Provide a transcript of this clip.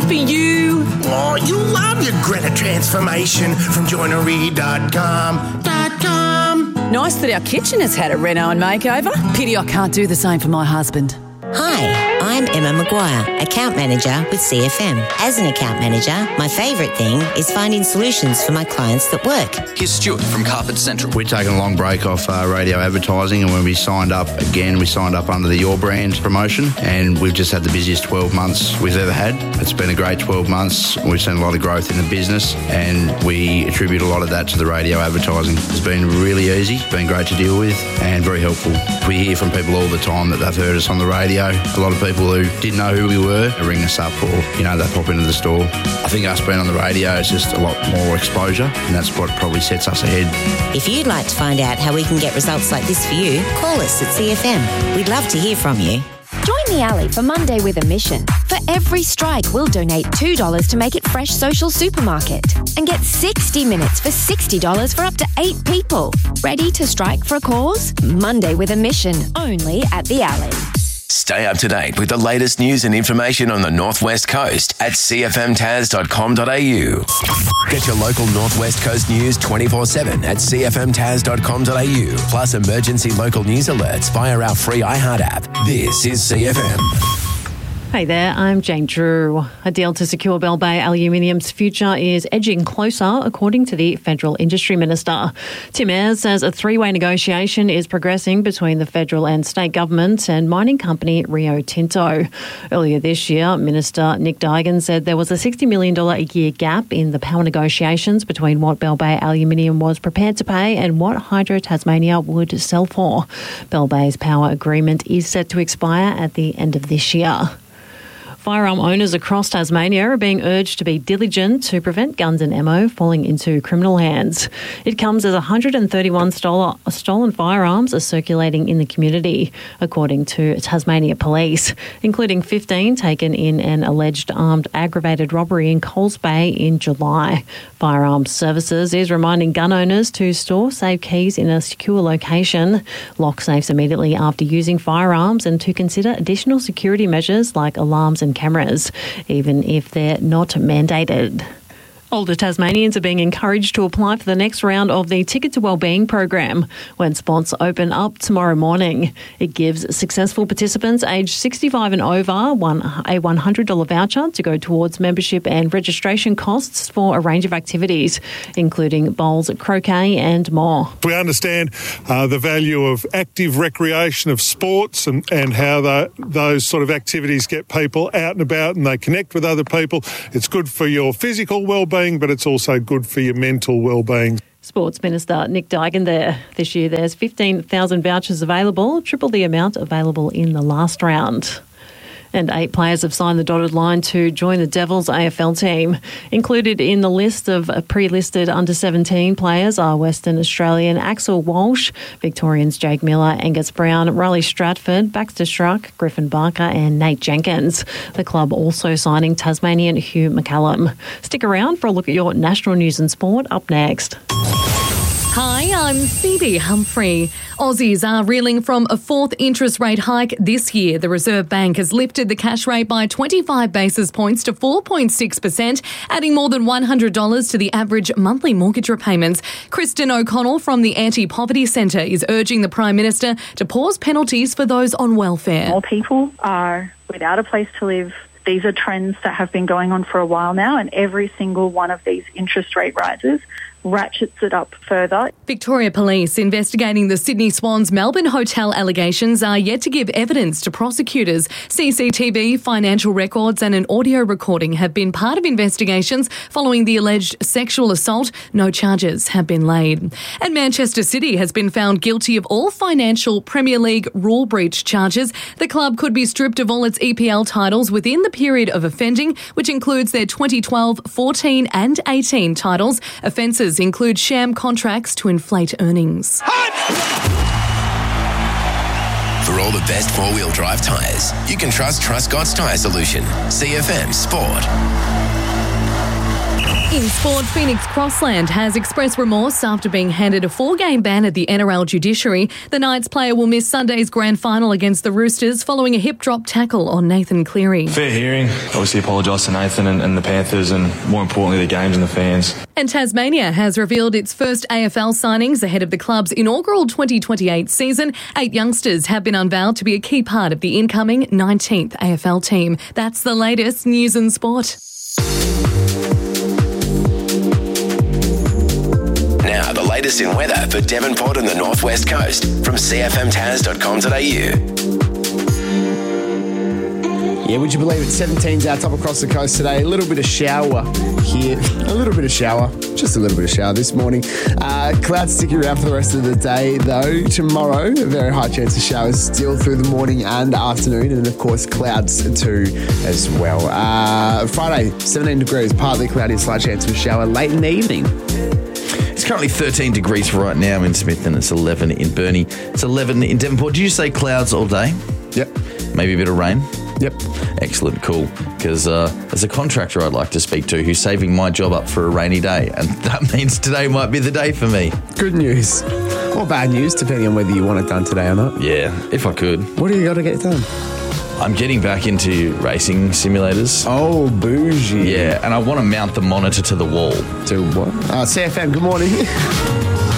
be you. Oh, you love your Greta transformation from joinery.com. Nice that our kitchen has had a reno and makeover. Pity I can't do the same for my husband. Hi, I'm Emma Maguire, Account Manager with CFM. As an account manager, my favourite thing is finding solutions for my clients that work. Here's Stuart from Carpet Central. We've taken a long break off radio advertising, and when we signed up again, we signed up under the Your Brand promotion, and we've just had the busiest 12 months we've ever had. It's been a great 12 months. We've seen a lot of growth in the business, and we attribute a lot of that to the radio advertising. It's been really easy, it's been great to deal with, and very helpful. We hear from people all the time that they've heard us on the radio. A lot of people who didn't know who we were, they ring us up, or, they pop into the store. I think us being on the radio is just a lot more exposure, and that's what probably sets us ahead. If you'd like to find out how we can get results like this for you, call us at CFM. We'd love to hear from you. Join the Alley for Monday with a Mission. For every strike, we'll donate $2 to Make It Fresh Social Supermarket. And get 60 minutes for $60 for up to 8 people. Ready to strike for a cause? Monday with a Mission, only at the Alley. Stay up to date with the latest news and information on the North West Coast at cfmtas.com.au. Get your local North West Coast news 24/7 at cfmtas.com.au. Plus emergency local news alerts via our free iHeart app. This is CFM. Hey there, I'm Jane Drew. A deal to secure Bell Bay Aluminium's future is edging closer, according to the Federal Industry Minister. Tim Ayres says a three-way negotiation is progressing between the federal and state government and mining company Rio Tinto. Earlier this year, Minister Nick Duigan said there was a $60 million a year gap in the power negotiations between what Bell Bay Aluminium was prepared to pay and what Hydro Tasmania would sell for. Bell Bay's power agreement is set to expire at the end of this year. Firearm owners across Tasmania are being urged to be diligent to prevent guns and ammo falling into criminal hands. It comes as 131 stolen firearms are circulating in the community, according to Tasmania Police, including 15 taken in an alleged armed aggravated robbery in Coles Bay in July. Firearms Services is reminding gun owners to store safe keys in a secure location, lock safes immediately after using firearms, and to consider additional security measures like alarms and cameras, even if they're not mandated. Older Tasmanians are being encouraged to apply for the next round of the Ticket to Wellbeing program when spots open up tomorrow morning. It gives successful participants aged 65 and over a $100 voucher to go towards membership and registration costs for a range of activities, including bowls, croquet and more. We understand the value of active recreation, of sports, and how those sort of activities get people out and about and they connect with other people. It's good for your physical wellbeing, but it's also good for your mental well-being. Sports Minister Nick Duigan there. This year there's 15,000 vouchers available, triple the amount available in the last round. And 8 players have signed the dotted line to join the Devils AFL team. Included in the list of pre-listed under-17 players are Western Australian Axel Walsh, Victorians Jake Miller, Angus Brown, Riley Stratford, Baxter Struck, Griffin Barker and Nate Jenkins. The club also signing Tasmanian Hugh McCallum. Stick around for a look at your national news and sport up next. Hi, I'm Phoebe Humphrey. Aussies are reeling from a 4th interest rate hike this year. The Reserve Bank has lifted the cash rate by 25 basis points to 4.6%, adding more than $100 to the average monthly mortgage repayments. Kristen O'Connell from the Anti-Poverty Centre is urging the Prime Minister to pause penalties for those on welfare. More people are without a place to live. These are trends that have been going on for a while now, and every single one of these interest rate rises ratchets it up further. Victoria Police investigating the Sydney Swans Melbourne hotel allegations are yet to give evidence to prosecutors. CCTV, financial records and an audio recording have been part of investigations following the alleged sexual assault. No charges have been laid. And Manchester City has been found guilty of all financial Premier League rule breach charges. The club could be stripped of all its EPL titles within the period of offending, which includes their 2012, 14 and 18 titles. Offences include sham contracts to inflate earnings. For all the best four-wheel drive tyres, you can trust Truscott's Tyre Solution. CFM Sport. In sport, Phoenix Crossland has expressed remorse after being handed a 4-game ban at the NRL judiciary. The Knights player will miss Sunday's grand final against the Roosters following a hip drop tackle on Nathan Cleary. Fair hearing. Obviously apologise to Nathan and the Panthers and, more importantly, the games and the fans. And Tasmania has revealed its first AFL signings ahead of the club's inaugural 2028 season. 8 youngsters have been unveiled to be a key part of the incoming 19th AFL team. That's the latest news and sport. Now, the latest in weather for Devonport and the Northwest Coast from cfmtaz.com.au. Yeah, would you believe it? 17's our top across the coast today. A little bit of shower here. A little bit of shower. Just a little bit of shower this morning. Clouds sticking around for the rest of the day, though. Tomorrow, a very high chance of showers still through the morning and afternoon. And, of course, clouds too as well. Friday, 17 degrees, partly cloudy, slight chance of shower late in the evening. It's currently 13 degrees right now in Smith and it's 11 in Burnie. It's 11 in Devonport. Did you say clouds all day? Yep. Maybe a bit of rain? Yep. Excellent, cool. Because there's a contractor I'd like to speak to who's saving my job up for a rainy day, and that means today might be the day for me. Good news. Or bad news, depending on whether you want it done today or not. Yeah, if I could. What do you got to get done? I'm getting back into racing simulators. Oh, bougie. Yeah, and I want to mount the monitor to the wall. To what? CFM, good morning.